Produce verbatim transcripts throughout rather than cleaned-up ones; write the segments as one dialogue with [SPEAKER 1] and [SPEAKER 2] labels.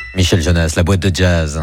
[SPEAKER 1] Michel Jonas, la boîte de jazz.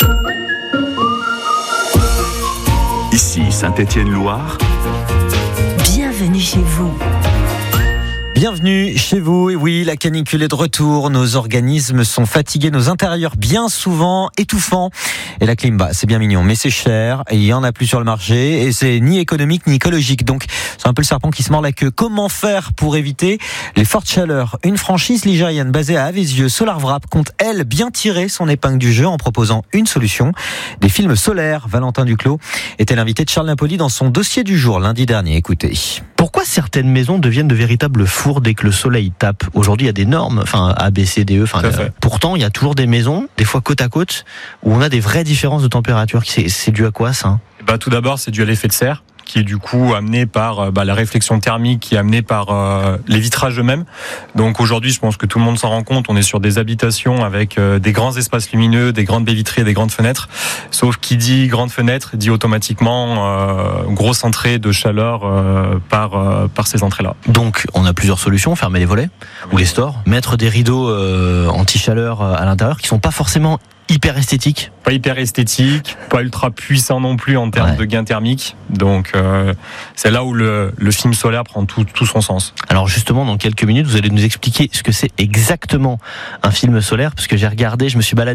[SPEAKER 2] Ici Saint-Étienne-Loire.
[SPEAKER 3] Bienvenue chez vous.
[SPEAKER 1] Bienvenue chez vous. Et oui, la canicule est de retour. Nos organismes sont fatigués, nos intérieurs bien souvent étouffants. Et la clim, bah, c'est bien mignon, mais c'est cher. Et il y en a plus sur le marché. Et c'est ni économique ni écologique. Donc, c'est un peu le serpent qui se mord la queue. Comment faire pour éviter les fortes chaleurs? Une franchise ligérienne basée à Avezieux, SolarWrap, compte, elle, bien tirer son épingle du jeu en proposant une solution. Des films solaires. Valentin Duclos était l'invité de Charles Napoli dans son dossier du jour lundi dernier. Écoutez.
[SPEAKER 4] Pourquoi certaines maisons deviennent de véritables fours dès que le soleil tape? Aujourd'hui, il y a des normes, enfin A, B, C, D, E. Enfin, euh, pourtant, il y a toujours des maisons, des fois côte à côte, où on a des vraies différences de température. C'est, c'est dû à quoi, ça?
[SPEAKER 5] Bah, tout d'abord, c'est dû à l'effet de serre, qui est du coup amené par bah, la réflexion thermique, qui est amenée par euh, les vitrages eux-mêmes. Donc aujourd'hui, je pense que tout le monde s'en rend compte, on est sur des habitations avec euh, des grands espaces lumineux, des grandes baies vitrées, des grandes fenêtres. Sauf qui dit grande fenêtre, dit automatiquement euh, grosse entrée de chaleur euh, par, euh, par ces entrées-là.
[SPEAKER 4] Donc on a plusieurs solutions, fermer les volets oui. ou les stores, mettre des rideaux euh, anti-chaleur à l'intérieur qui sont pas forcément hyper esthétique.
[SPEAKER 5] Pas hyper esthétique, pas ultra puissant non plus en termes ouais. de gain thermique. Donc euh, c'est là où le, le film solaire prend tout, tout son sens.
[SPEAKER 4] Alors justement, dans quelques minutes, vous allez nous expliquer ce que c'est exactement un film solaire, parce que j'ai regardé, je me suis baladé